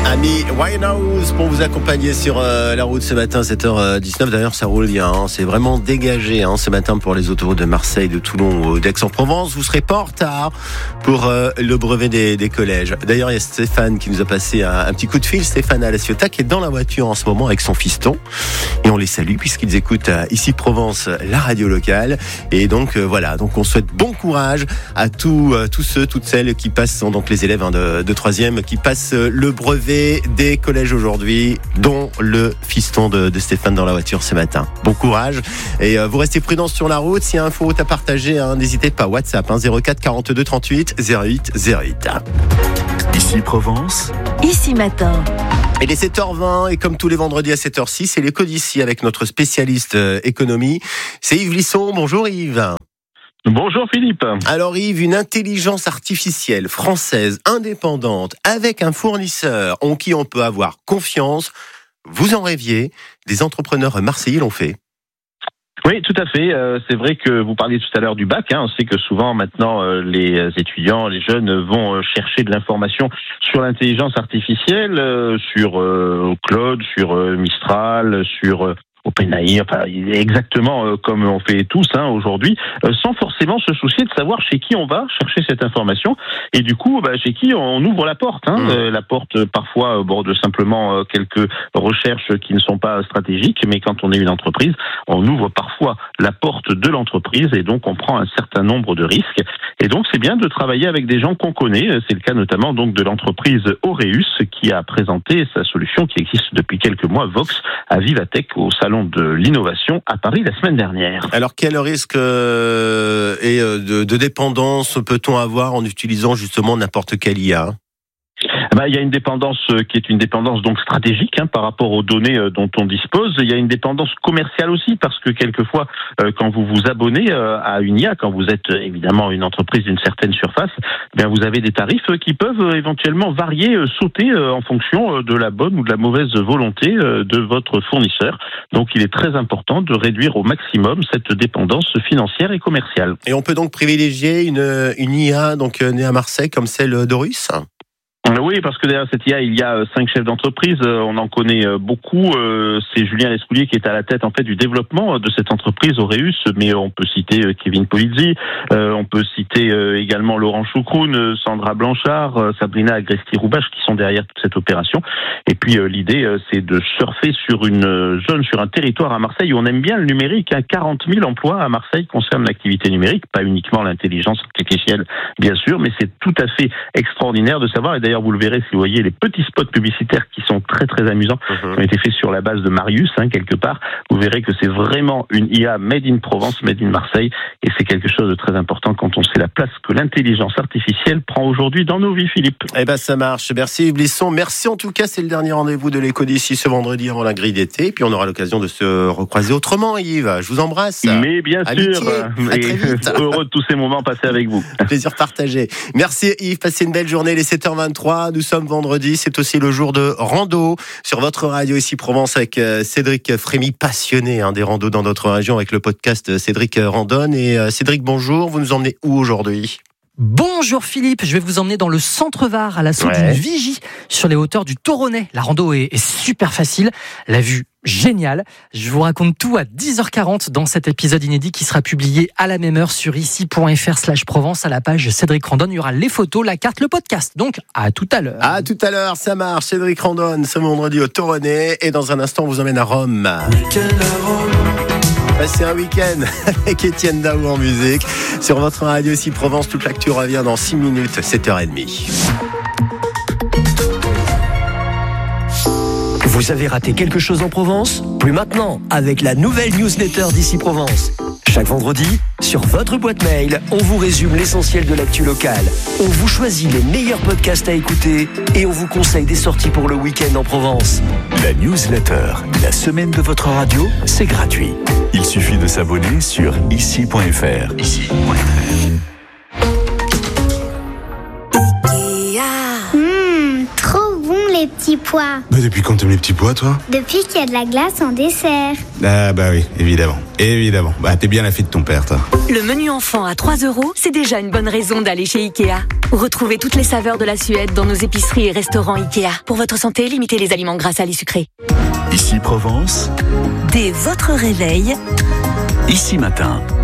Amy Winehouse pour vous accompagner sur la route ce matin, 7h19. D'ailleurs, ça roule bien, hein. C'est vraiment dégagé ce matin pour les autoroutes de Marseille, de Toulon ou d'Aix-en-Provence. Vous serez pas en retard pour le brevet des collèges. D'ailleurs, il y a Stéphane qui nous a passé un petit coup de fil. Stéphane à la Ciotat qui est dans la voiture en ce moment avec son fiston. Et on les salue puisqu'ils écoutent ici Provence, la radio locale. Et donc voilà, donc on souhaite bon courage à tous ceux, toutes celles qui passent, donc les élèves de 3e qui passent le brevet des collèges aujourd'hui, dont le fiston de Stéphane dans la voiture ce matin. Bon courage et vous restez prudents sur la route. S'il y a info à partager, n'hésitez pas. WhatsApp 04 42 38 08 08. Ici Provence, Ici Matin. Il est 7h20 et comme tous les vendredis à 7h06, c'est l'écho d'ici avec notre spécialiste économie. C'est Yves Lisson. Bonjour Yves. Bonjour Philippe. Alors Yves, une intelligence artificielle française indépendante avec un fournisseur en qui on peut avoir confiance, vous en rêviez, des entrepreneurs marseillais l'ont fait. Oui, tout à fait. C'est vrai que vous parliez tout à l'heure du bac. On sait que souvent maintenant les étudiants, les jeunes vont chercher de l'information sur l'intelligence artificielle, sur Claude, sur Mistral, sur OpenAI, enfin exactement comme on fait tous aujourd'hui, sans forcément se soucier de savoir chez qui on va chercher cette information et du coup chez qui on ouvre la porte. La porte parfois de simplement quelques recherches qui ne sont pas stratégiques, mais quand on est une entreprise, on ouvre parfois la porte de l'entreprise et donc on prend un certain nombre de risques. Et donc c'est bien de travailler avec des gens qu'on connaît. C'est le cas notamment donc de l'entreprise Aureus qui a présenté sa solution qui existe depuis quelques mois, Vox, à Vivatech au salon de l'innovation à Paris la semaine dernière. Alors quel risque de dépendance peut-on avoir en utilisant justement n'importe quelle IA ? Il y a une dépendance qui est une dépendance donc stratégique par rapport aux données dont on dispose. Il y a une dépendance commerciale aussi parce que quelquefois quand vous vous abonnez à une IA, quand vous êtes évidemment une entreprise d'une certaine surface, vous avez des tarifs qui peuvent éventuellement varier, sauter en fonction de la bonne ou de la mauvaise volonté de votre fournisseur. Donc il est très important de réduire au maximum cette dépendance financière et commerciale. Et on peut donc privilégier une IA donc née à Marseille comme celle d'Aureus ? Oui, parce que derrière cette IA, il y a 5 chefs d'entreprise. On en connaît beaucoup. C'est Julien Lescoulier qui est à la tête en fait du développement de cette entreprise Aureus. Mais on peut citer Kevin Polizzi, on peut citer également Laurent Choucroune, Sandra Blanchard, Sabrina Agresti-Roubache qui sont derrière toute cette opération. Et puis l'idée, c'est de surfer sur une zone, sur un territoire à Marseille où on aime bien le numérique. 40 000 emplois à Marseille concernent l'activité numérique, pas uniquement l'intelligence artificielle, bien sûr, mais c'est tout à fait extraordinaire de savoir. Et d'ailleurs, vous le verrez si vous voyez les petits spots publicitaires qui sont très très amusants, qui ont été faits sur la base de Marius, quelque part. Vous verrez que c'est vraiment une IA made in Provence, made in Marseille, et c'est quelque chose de très important quand on sait la place que l'intelligence artificielle prend aujourd'hui dans nos vies, Philippe. Ça marche. Merci Yves Lisson. Merci en tout cas, c'est le dernier rendez-vous de l'écho d'ici ce vendredi avant la grille d'été, et puis on aura l'occasion de se recroiser autrement, Yves. Je vous embrasse. Mais bien sûr, heureux de tous ces moments passés avec vous. Plaisir partagé. Merci Yves, passez une belle journée, les 7h23. Nous sommes vendredi, c'est aussi le jour de rando sur votre radio ici Provence avec Cédric Frémy, passionné des randos dans notre région avec le podcast Cédric Randonne. Et Cédric, bonjour, vous nous emmenez où aujourd'hui ? Bonjour Philippe, je vais vous emmener dans le centre Var à l'assaut d'une vigie sur les hauteurs du Toronnet. La rando est super facile, la vue géniale. Je vous raconte tout à 10h40 dans cet épisode inédit qui sera publié à la même heure sur ici.fr/Provence à la page Cédric Randonne. Il y aura les photos, la carte, le podcast. Donc à tout à l'heure. À tout à l'heure, ça marche. Cédric Randonne ce vendredi au Toronnet et dans un instant on vous emmène à Rome. Passez un week-end avec Étienne Daou en musique. Sur votre radio ici Provence, toute l'actu revient dans 6 minutes, 7h30. vous avez raté quelque chose en Provence ? Plus maintenant, avec la nouvelle newsletter d'Ici Provence. Chaque vendredi, sur votre boîte mail, on vous résume l'essentiel de l'actu locale. On vous choisit les meilleurs podcasts à écouter et on vous conseille des sorties pour le week-end en Provence. La newsletter, la semaine de votre radio, c'est gratuit. Il suffit de s'abonner sur ici.fr. Trop bon les petits pois. Bah depuis quand t'aimes les petits pois, toi? Depuis qu'il y a de la glace en dessert. Ah bah oui, évidemment. Bah t'es bien la fille de ton père, toi. Le menu enfant à 3 €, c'est déjà une bonne raison d'aller chez Ikea. Retrouvez toutes les saveurs de la Suède dans nos épiceries et restaurants Ikea. Pour votre santé, limitez les aliments gras, salés, sucrés. Ici Provence, Dès votre réveil, Ici Matin.